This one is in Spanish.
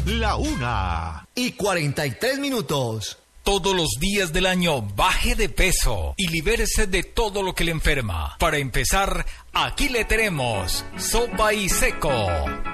1:43. Todos los días del año baje de peso y libérese de todo lo que le enferma. Para empezar, aquí le tenemos Sopa y Seco.